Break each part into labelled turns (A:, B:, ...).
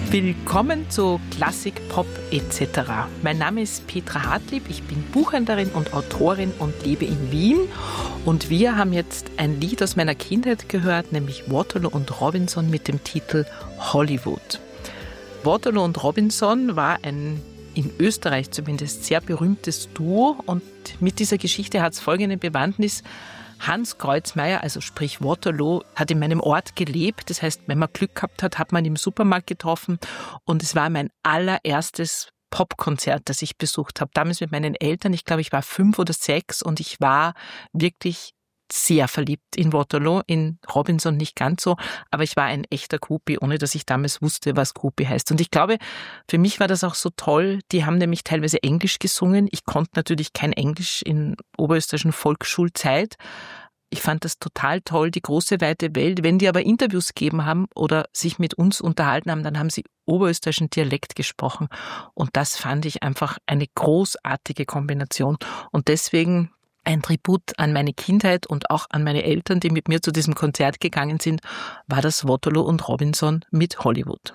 A: Willkommen zu Klassik, Pop etc. Mein Name ist Petra Hartlieb, ich bin Buchhändlerin und Autorin und lebe in Wien. Und wir haben jetzt ein Lied aus meiner Kindheit gehört, nämlich Waterloo und Robinson mit dem Titel Hollywood. Waterloo und Robinson war ein in Österreich zumindest sehr berühmtes Duo und mit dieser Geschichte hat es folgende Bewandtnis. Hans Kreuzmeier, also sprich Waterloo, hat in meinem Ort gelebt. Das heißt, wenn man Glück gehabt hat, hat man ihn im Supermarkt getroffen. Und es war mein allererstes Popkonzert, das ich besucht habe. Damals mit meinen Eltern. Ich glaube, ich war 5 oder 6 und ich war wirklich sehr verliebt in Waterloo, in Robinson nicht ganz so, aber ich war ein echter Groupie, ohne dass ich damals wusste, was Groupie heißt. Und ich glaube, für mich war das auch so toll, die haben nämlich teilweise Englisch gesungen. Ich konnte natürlich kein Englisch in oberösterreichischen Volksschulzeit. Ich fand das total toll, die große, weite Welt. Wenn die aber Interviews gegeben haben oder sich mit uns unterhalten haben, dann haben sie oberösterreichischen Dialekt gesprochen. Und das fand ich einfach eine großartige Kombination. Und deswegen ein Tribut an meine Kindheit und auch an meine Eltern, die mit mir zu diesem Konzert gegangen sind, war das Waterloo und Robinson mit Hollywood.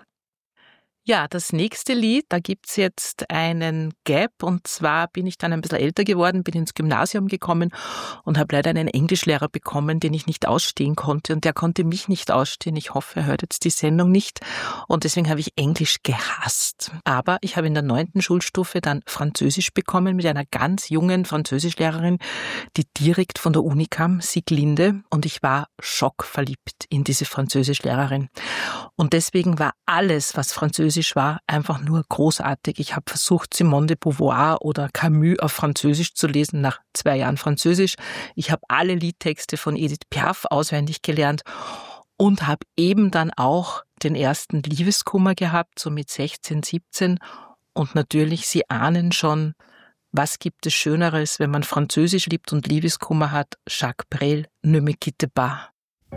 A: Ja, das nächste Lied, da gibt's jetzt einen Gap und zwar bin ich dann ein bisschen älter geworden, bin ins Gymnasium gekommen und habe leider einen Englischlehrer bekommen, den ich nicht ausstehen konnte und der konnte mich nicht ausstehen. Ich hoffe, er hört jetzt die Sendung nicht und deswegen habe ich Englisch gehasst. Aber ich habe in der 9. Schulstufe dann Französisch bekommen mit einer ganz jungen Französischlehrerin, die direkt von der Uni kam, Sieglinde, und ich war schockverliebt in diese Französischlehrerin. Und deswegen war alles, was Französisch war, einfach nur großartig. Ich habe versucht, Simone de Beauvoir oder Camus auf Französisch zu lesen, nach 2 Jahren Französisch. Ich habe alle Liedtexte von Edith Piaf auswendig gelernt und habe eben dann auch den ersten Liebeskummer gehabt, so mit 16, 17. Und natürlich, Sie ahnen schon, was gibt es Schöneres, wenn man Französisch liebt und Liebeskummer hat? Jacques Brel, Ne me quitte pas.